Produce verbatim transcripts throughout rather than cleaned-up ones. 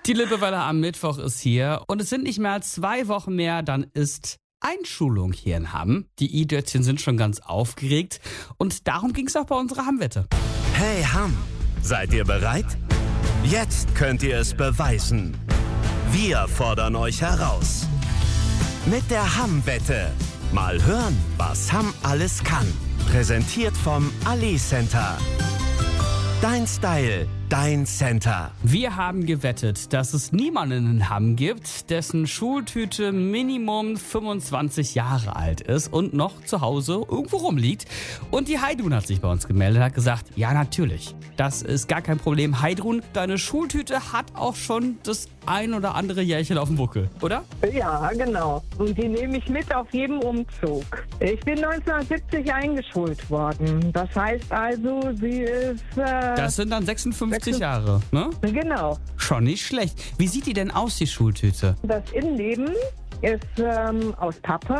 Die Lippewelle am Mittwoch ist hier und es sind nicht mehr als zwei Wochen mehr, dann ist Einschulung hier in Hamm. Die I-Dötzchen sind schon ganz aufgeregt und darum ging es auch bei unserer Hamm-Wette. Hey Hamm, seid ihr bereit? Jetzt könnt ihr es beweisen. Wir fordern euch heraus. Mit der Hamm-Wette. Mal hören, was Hamm alles kann. Präsentiert vom Ali Center. Dein Style, dein Center. Wir haben gewettet, dass es niemanden in Hamm gibt, dessen Schultüte Minimum fünfundzwanzig Jahre alt ist und noch zu Hause irgendwo rumliegt. Und die Heidrun hat sich bei uns gemeldet, hat gesagt, ja natürlich, das ist gar kein Problem. Heidrun, deine Schultüte hat auch schon das ein oder andere Jährchen auf dem Buckel, oder? Ja, genau. Und die nehme ich mit auf jedem Umzug. Ich bin neunzehnhundertsiebzig eingeschult worden. Das heißt also, sie ist... Äh, das sind dann sechsundfünfzig Jahre, ne? Genau. Schon nicht schlecht. Wie sieht die denn aus, die Schultüte? Das Innenleben ist ähm, aus Pappe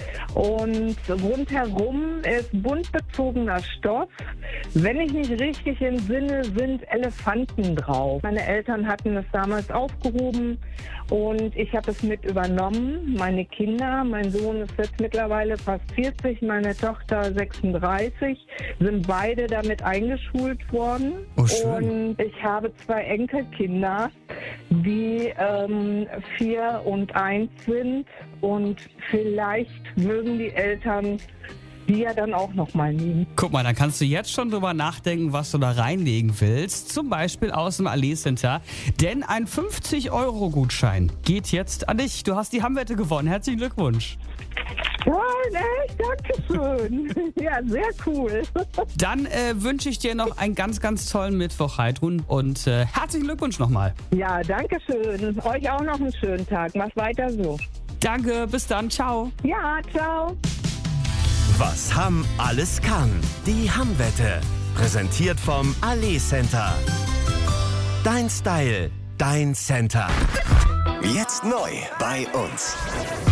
und rundherum ist bunt bezogener Stoff. Wenn ich mich richtig entsinne, sind Elefanten drauf. Meine Eltern hatten es damals aufgehoben und ich habe es mit übernommen. Meine Kinder, mein Sohn ist jetzt mittlerweile fast vierzig, meine Tochter sechsunddreißig, sind beide damit eingeschult worden. Oh, schön. Und ich habe zwei Enkelkinder, die ähm, vier und eins sind. Und vielleicht mögen die Eltern die ja dann auch nochmal nehmen. Guck mal, dann kannst du jetzt schon drüber nachdenken, was du da reinlegen willst. Zum Beispiel aus dem Ali Center. Denn ein fünfzig Euro Gutschein geht jetzt an dich. Du hast die Hamm-Wette gewonnen. Herzlichen Glückwunsch. Ja, echt, danke schön. Ja, sehr cool. Dann äh, wünsche ich dir noch einen ganz, ganz tollen Mittwoch, Heidrun. Und äh, herzlichen Glückwunsch nochmal. Ja, danke schön. Euch auch noch einen schönen Tag. Mach weiter so. Danke, bis dann. Ciao. Ja, ciao. Was Hamm alles kann. Die Hamm-Wette. Präsentiert vom Ali Center. Dein Style, dein Center. Jetzt neu bei uns.